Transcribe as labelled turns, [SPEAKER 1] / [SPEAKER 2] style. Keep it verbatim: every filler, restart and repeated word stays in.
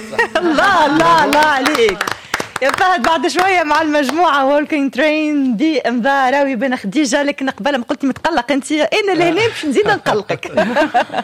[SPEAKER 1] الله الله الله عليك يا فهد. بعد شويه مع المجموعه ووركينج ترين دي امضاء راوي بن خديجه، لكن قبل ما قلتي متقلق انت، انا لهنا باش نزيد نقلقك.